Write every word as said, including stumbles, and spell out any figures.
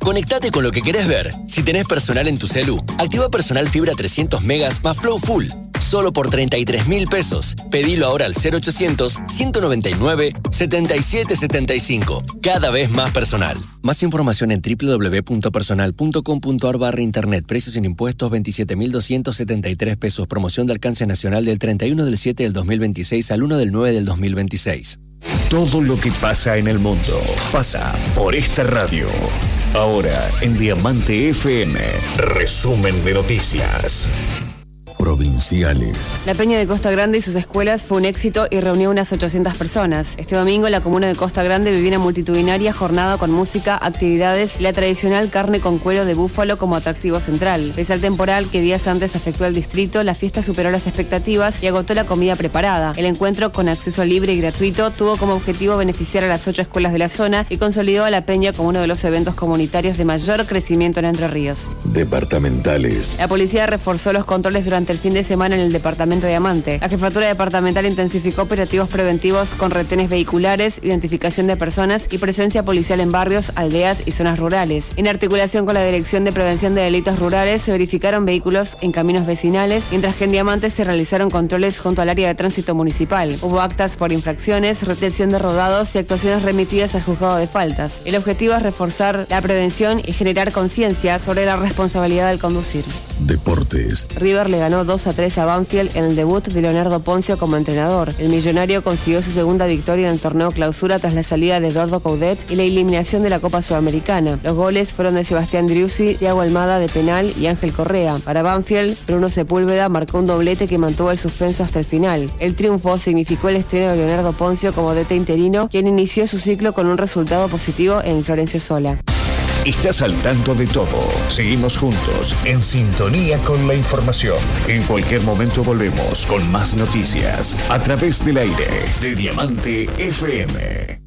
Conectate con lo que querés ver. Si tenés personal en tu celu, activa Personal Fibra trescientos megas más Flow Full. Solo por treinta y tres mil pesos. Pedilo ahora al cero ochocientos, ciento noventa y nueve, setenta y siete setenta y cinco. Cada vez más personal. Más información en doble u doble u doble u punto personal punto com punto a r barra internet. Precios sin impuestos veintisiete mil doscientos setenta y tres pesos. Promoción de alcance nacional del treinta y uno del siete del dos mil veintiséis al uno del nueve del dos mil veintiséis. Todo lo que pasa en el mundo pasa por esta radio. Ahora en Diamante F M, resumen de noticias. Provinciales. La Peña de Costa Grande y sus escuelas fue un éxito y reunió unas ochocientas personas. Este domingo la comuna de Costa Grande vivió una multitudinaria jornada con música, actividades y la tradicional carne con cuero de búfalo como atractivo central. Pese al temporal que días antes afectó al distrito, la fiesta superó las expectativas y agotó la comida preparada. El encuentro, con acceso libre y gratuito, tuvo como objetivo beneficiar a las ocho escuelas de la zona y consolidó a la Peña como uno de los eventos comunitarios de mayor crecimiento en Entre Ríos. Departamentales. La policía reforzó los controles durante el fin de semana en el departamento de Diamante. La jefatura departamental intensificó operativos preventivos con retenes vehiculares, identificación de personas y presencia policial en barrios, aldeas y zonas rurales. En articulación con la Dirección de Prevención de Delitos Rurales, se verificaron vehículos en caminos vecinales, mientras que en Diamante se realizaron controles junto al área de tránsito municipal. Hubo actas por infracciones, retención de rodados y actuaciones remitidas al juzgado de faltas. El objetivo es reforzar la prevención y generar conciencia sobre la responsabilidad del conducir. Deportes. River le ganó dos a tres a Banfield en el debut de Leonardo Poncio como entrenador. El millonario consiguió su segunda victoria en el torneo clausura tras la salida de Eduardo Coudet y la eliminación de la Copa Sudamericana. Los goles fueron de Sebastián Driussi, Thiago Almada de penal y Ángel Correa. Para Banfield, Bruno Sepúlveda marcó un doblete que mantuvo el suspenso hasta el final. El triunfo significó el estreno de Leonardo Poncio como D T interino, quien inició su ciclo con un resultado positivo en Florencio Sola. Estás al tanto de todo. Seguimos juntos, en sintonía con la información. En cualquier momento volvemos con más noticias a través del aire de Diamante F M.